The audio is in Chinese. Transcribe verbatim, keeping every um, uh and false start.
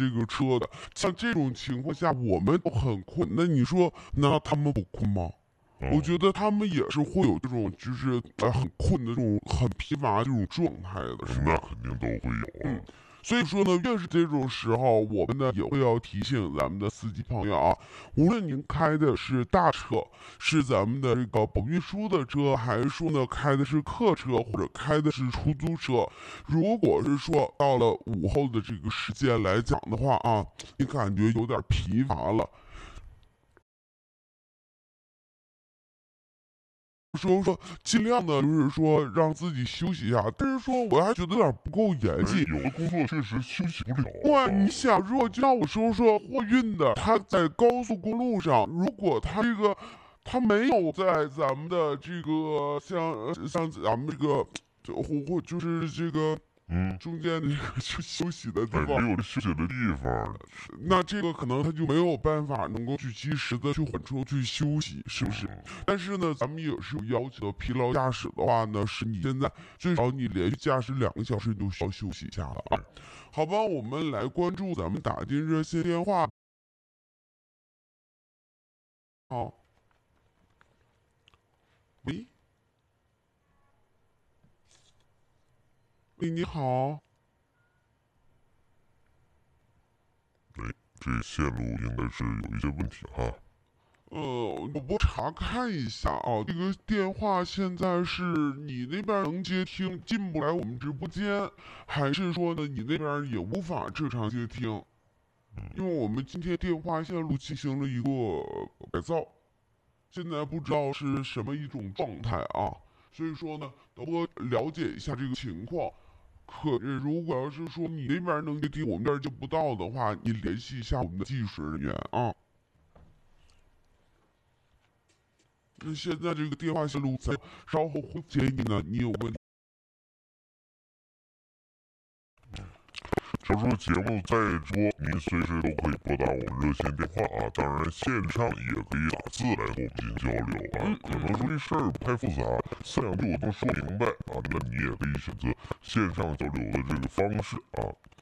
这个车的。像这种情况下，我们都很困，那你说难道他们不困吗？我觉得他们也是会有这种，就是呃很困的这种、很疲乏这种状态的，是吧？ 那肯定都会有啊。 嗯，所以说呢，越是这种时候，我们呢也会要提醒咱们的司机朋友啊，无论您开的是大车，是咱们的这个保运输的车，还是说呢开的是客车或者开的是出租车，如果是说到了午后的这个时间来讲的话啊，你感觉有点疲乏了。说说尽量的，就是说让自己休息一下，但是说我还觉得有点不够严谨。 有的工作确实休息不了。 哇，你想，如果就像我说说货运的，他在高速公路上，如果他这个他没有在咱们的这个像像咱们这个就或就是这个。 嗯， 中间那个休休息的地方， 没有休息的地方， 那这个可能他就没有办法能够去及时的去缓冲去休息，是不是？嗯、但是呢，咱们也是有要求的，疲劳驾驶的话呢，是你现在最少你连续驾驶两个小时，你就需要休息一下了啊。好吧，我们来关注咱们打进热线电话。好，喂。喂，你好。 对，这线路应该是有一些问题哈。 呃，我我查看一下啊，这个电话现在是你那边能接听，进不来我们直播间，还是说呢你那边也无法正常接听？因为我们今天电话线路进行了一个改造，现在不知道是什么一种状态啊，所以说呢，多了解一下这个情况。可是，如果要是说你那边能接听，我们这儿接不到的话，你联系一下我们的技术人员啊。那现在这个电话线路在稍后会接你呢，你有问题。 小叔节目在直播，您随时都可以拨打我们热线电话啊，当然线上也可以打字来和我们进行交流啊。 嗯、 可能说这事儿不太复杂，三两句我都说明白啊，那你也可以选择线上交流的这个方式啊。